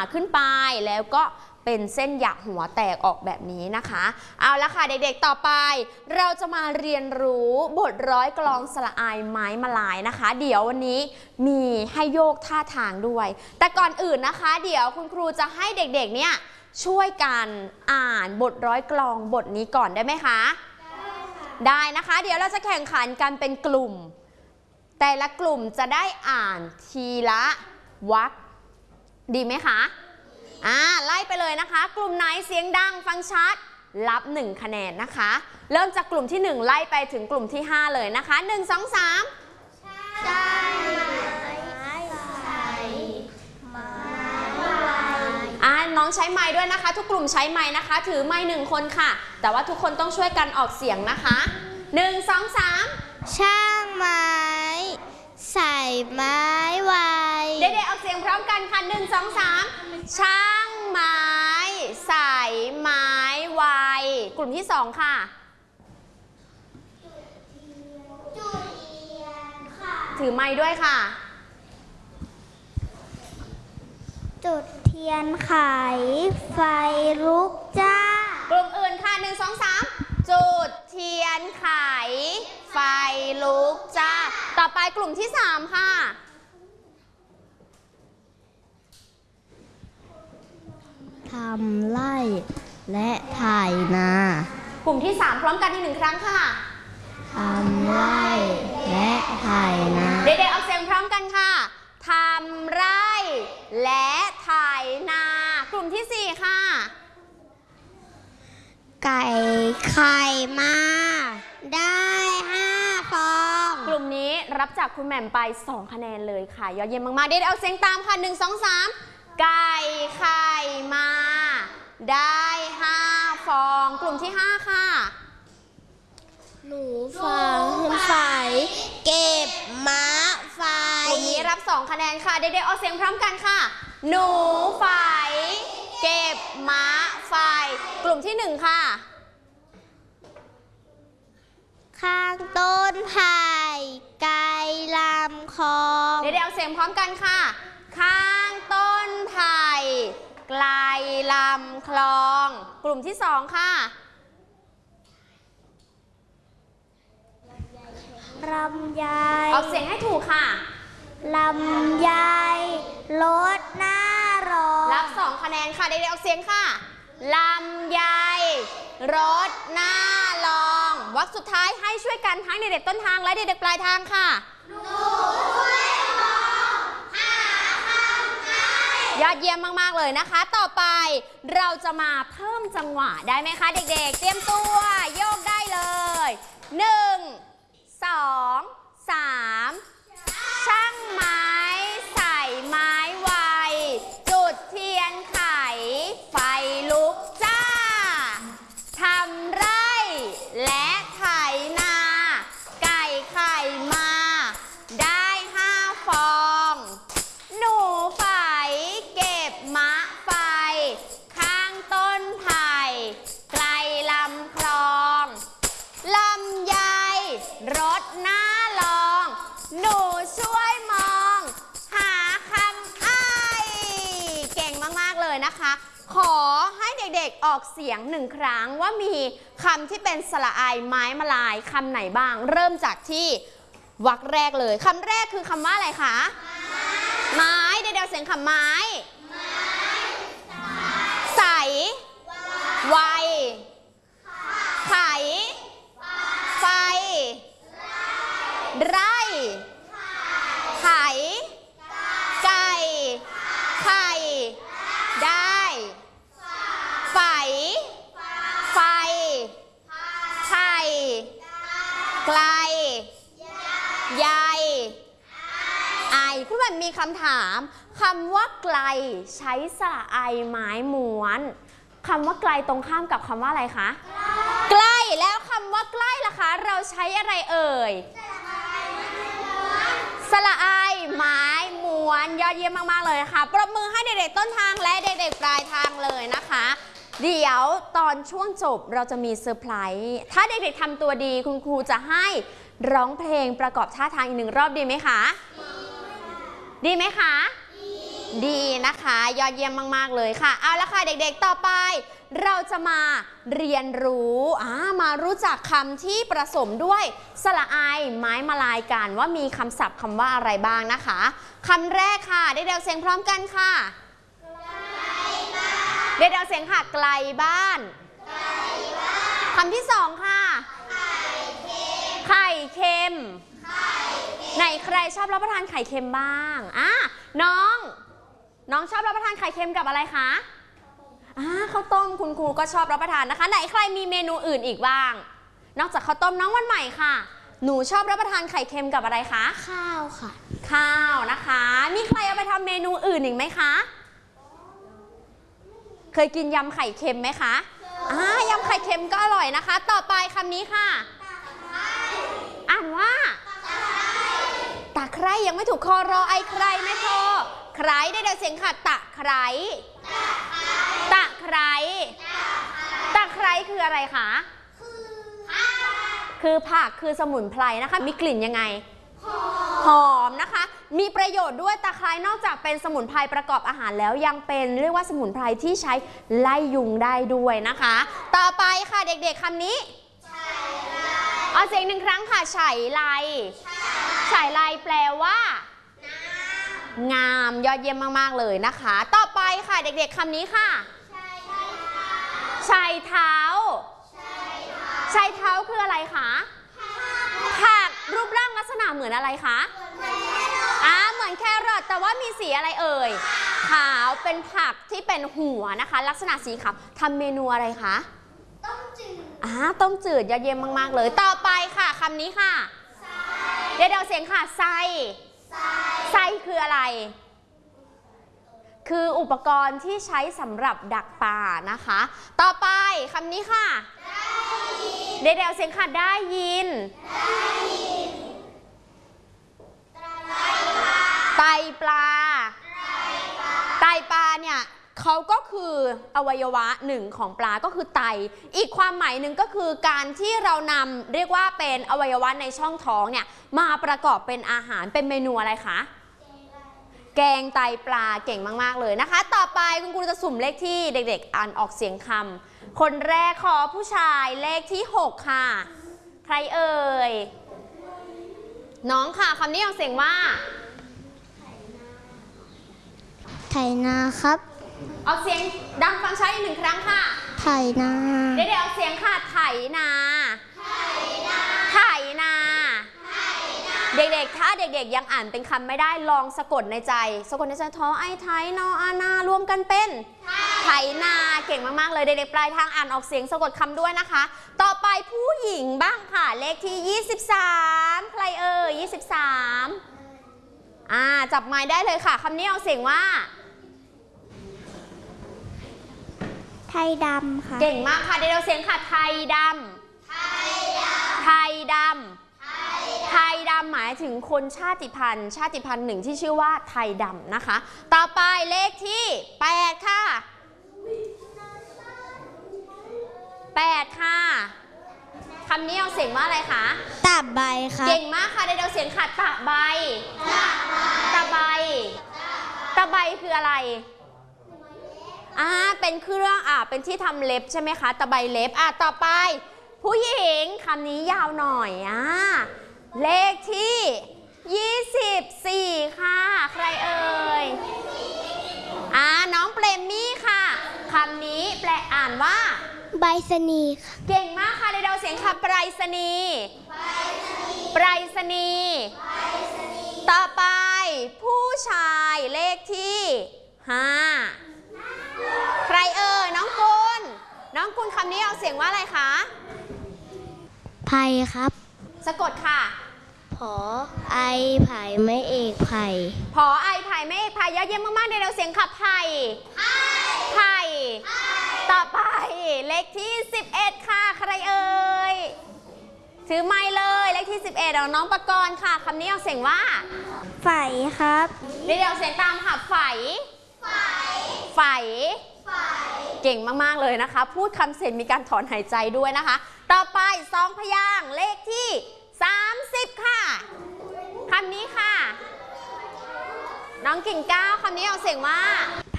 ขึ้นไปแล้วก็เป็นเส้นหยักหัวแตกออกแบบนี้นะคะเอาละค่ะเด็กๆต่อไปเราจะมาเรียนรู้บทร้อยกลองสระอายไม้มะลายนะคะเดี๋ยววันนี้มีให้โยกท่าทางด้วยแต่ก่อนอื่นนะคะเดี๋ยวคุณครูจะให้เด็กๆเนี่ยช่วยกันอ่านบทร้อยกลองบทนี้ก่อนได้ไหมคะได้นะคะเดี๋ยวเราจะแข่งขันกันเป็นกลุ่มแต่ละกลุ่มจะได้อ่านทีละวรรคดีไหมคะไล่ไปเลยนะคะกลุ่มไหนเสียงดังฟังชัดรับ1คะแนนนะคะเริ่มจากกลุ่มที่1ไล่ไปถึงกลุ่มที่5เลยนะคะ1 2 3ใช่น้องใช้ไม้ด้วยนะคะทุกกลุ่มใช้ไม้นะคะถือไม้1คนค่ะแต่ว่าทุกคนต้องช่วยกันออกเสียงนะคะ1 2 3 ช่างไม้ใส่ไม้ไวเด็กๆออกเสียงพร้อมกันค่ะ1 2 3ช่างไม้ใส่ไม้ไวกลุ่มที่2ค่ะถือไม้ด้วยค่ะจุดเทียนไขไฟลุกจ้ากลุ่มอื่นค่ะ1 2 3จุดเทียนไขไฟลุกจ้าต่อไปกลุ่มที่3ค่ะทำไร่และถ่ายนากลุ่มที่3พร้อมกันอีก1ครั้งค่ะทำไร่และถ่ายนาเด็กๆออกเสียงพร้อมกันค่ะทำไร่และถ่ายนากลุ่มที่4ค่ะไก่ไข่มาได้5 ฟองกลุ่มนี้รับจากคุณแหม่มไป2คะแนนเลยค่ะยอดเยี่ยมมากๆเด็กๆเอาเสียงตามค่ะ1 2 3ไก่ไข่มาได้5 ฟองกลุ่มที่5ค่ะหนูฟังไฟเก็บม้าไฟกลุ่มนี้รับ2คะแนนค่ะเด็กๆเอาเสียงพร้อมกันค่ะหนูไฟเก็บม้าไฟกลุ่มที่1ค่ะข้างต้นไผ่ไกลลำคลองเด็กๆเอาเสียงพร้อมกันค่ะข้างต้นไผ่ไกลลำคลองกลุ่มที่2ค่ะลำไยออกเสียงให้ถูกค่ะลำไยรถหน้ารอรับ2คะแนนค่ะเด็กๆออกเสียงค่ะลำไยรถหน้ารองวรรคสุดท้ายให้ช่วยกันทั้งเด็กๆต้นทางและเด็กๆปลายทางค่ะยอดเยี่ยมมากๆเลยนะคะต่อไปเราจะมาเพิ่มจังหวะได้ไหมคะเด็กๆเตรียมตัวโยกได้เลย1 2 3ช่างไม้ใส่ไม้ไวจุดเทียนไขไฟลุกจ้าทำไร่และไถนาไก่ไข่มาได้5 ฟองหนูไฝเก็บมะไฟข้างต้นไผ่ไกลลำคลองลำไยรถหน้าลองหนูช่วยมองหาคำอ้ายเก่งมากๆเลยนะคะขอให้เด็กๆออกเสียง1 ครั้งว่ามีคำที่เป็นสระอายไม้มะลายคำไหนบ้างเริ่มจากที่วรรคแรกเลยคำแรกคือคำว่าอะไรคะไม้เด็กๆเสียงคำไม้ใสไวไขไฟไร่ไถไก่ไข่ได้ไฝไฟไข่ไกลใยไอคุณแบบมีคำถามคำว่าไกลใช้สระไอไม้ม้วนคำว่าไกลตรงข้ามกับคำว่าอะไรคะใกล้แล้วคำว่าใกล้ล่ะคะเราใช้อะไรเอ่ยสระไอไม้ม้วนยอดเยี่ยมมากๆเลยค่ะปรบมือให้เด็กๆต้นทางและเด็กๆปลายทางเลยนะคะเดี๋ยวตอนช่วงจบเราจะมีเซอร์ไพรส์ถ้าเด็กๆทำตัวดีคุณครูจะให้ร้องเพลงประกอบท่าทางอีก1 รอบดีไหมคะดีไหมคะดีนะคะยอดเยี่ยมมากๆเลยค่ะเอาละค่ะเด็กๆต่อไปเราจะมาเรียนรู้มารู้จักคำที่ผสมด้วยสระไอไม้มาลายกันว่ามีคำศัพท์คำว่าอะไรบ้างนะคะคำแรกค่ะเด็กๆเสียงพร้อมกันค่ะเด็กๆเสียงค่ะไกลบ้านคำที่สองค่ะไข่เค็มไหนใครชอบรับประทานไข่เค็มบ้างน้องชอบรับประทานไข่เค็มกับอะไรคะข้าวต้มคุณครูก็ชอบรับประทานนะคะไหนใครมีเมนูอื่นอีกบ้างนอกจากข้าวต้มน้องวันใหม่ค่ะหนูชอบรับประทานไข่เค็มกับอะไรคะข้าวค่ะข้าวนะคะมีใครเอาไปทำเมนูอื่นอีกไหมคะเคยกินยำไข่เค็มไหมคะยำไข่เค็มก็อร่อยนะคะต่อไปคำนี้ค่ะอ่านว่าตะไคร้ยังไม่ถูกคอรอไอใครไม่พอไคร้ได้เสียงค่ะตะไคร้ตะไคร้ตะไคร้คืออะไรคะคือผักคือสมุนไพรนะคะมีกลิ่นยังไงหอมนะคะมีประโยชน์ด้วยตะไคร้นอกจากเป็นสมุนไพรประกอบอาหารแล้วยังเป็นเรียกว่าสมุนไพรที่ใช้ไล่ยุงได้ด้วยนะคะต่อไปค่ะเด็กๆคำนี้เอาเสียงหนึ่งครั้งค่ะไฉไลไฉไลแปลว่างามยอดเยี่ยมมากๆเลยนะคะต่อไปค่ะเด็กๆคำนี้ค่ะไชเท้าไชเท้าคืออะไรคะผักรูปร่างลักษณะเหมือนอะไรคะเหมือนแครอทแต่ว่ามีสีอะไรเอ่ยขาวเป็นผักที่เป็นหัวนะคะลักษณะสีขาวทำเมนูอะไรคะต้มจืดต้มจืดยอดเยี่ยมมากๆเลยต่อไปค่ะคำนี้ค่ะเดี๋ยวเสียงค่ะไส้คืออะไรคืออุปกรณ์ที่ใช้สำหรับดักปลานะคะต่อไปคำนี้ค่ะเดี๋ยวเสียงค่ะได้ยินไตปลาเนี่ยเขาก็คืออวัยวะหนึ่งของปลาก็คือไตอีกความหมายหนึ่งก็คือการที่เรานำเรียกว่าเป็นอวัยวะในช่องท้องเนี่ยมาประกอบเป็นอาหารเป็นเมนูอะไรคะแกงไตปลาเก่งมากๆเลยนะคะต่อไปคุณครูจะสุ่มเลขที่เด็กๆอ่านออกเสียงคำคนแรกขอผู้ชายเลขที่6ค่ะใครเอ่ยน้องค่ะคำนี้ออกเสียงว่าไถนาครับออกเสียงดังฟังชัดอีกหนึ่งครั้งค่ะไถนาเดี๋ยวออกเสียงค่ะไถนาเด็กๆถ้าเด็กๆยังอ่านเป็นคำไม่ได้ลองสะกดในใจทอไอไทยนออานารวมกันเป็นไถนาเก่งมากๆเลยเด็กๆปลายทางอ่านออกเสียงสะกดคำด้วยนะคะต่อไปผู้หญิงบ้างค่ะเลขที่23ใครเอ่ย23จับไม้ได้เลยค่ะคำนี้เอาเสียงว่าไทยดำค่ะเก่งมากค่ะเดี๋ยวเสียงค่ะไทยดำไทยดำหมายถึงคนชาติพันธุ์หนึ่งที่ชื่อว่าไทยดำนะคะต่อไปเลขที่8ค่ะคำนี้เอาเสียงว่าอะไรคะตะใบค่ะเก่งมากค่ะเดี๋ยวเสียงค่ะตะใบคืออะไรเป็นเครื่องเป็นที่ทำเล็บใช่ไหมคะตะไบเล็บต่อไปผู้หญิงคำนี้ยาวหน่อยเลขที่24ค่ะใครเอ่ยน้องเปรมมี่ค่ะคำนี้แปลอ่านว่าไปรษณีย์ค่ะเก่งมากค่ะเดี๋ยวเสียงค่ะไปรษณีย์ต่อไปผู้ชายเลขที่5ใครเอ่ยน้องกุลคำนี้เอาเสียงว่าอะไรคะไผ่ครับสะกดค่ะผอไอไผ่ไม่เอกไผ่ผอไอไผ่ไม่เอกไผ่ยอดเยี่ยมมากๆเดี๋ยวเสียงค่ะไผ่ต่อไปเลขที่11ค่ะใครเอ่ยถือไม้เลยเลขที่11เอาน้องปกรณ์ค่ะคำนี้เอาเสียงว่าไฝครับเดี๋ยวเสียงตามค่ะไฝเก่งมากๆเลยนะคะพูดคำเสร็จมีการถอนหายใจด้วยนะคะต่อไป2พยางค์เลขที่30ค่ะคำนี้ค่ะน้องกิ่งก้าวคำนี้ออกเสียงว่า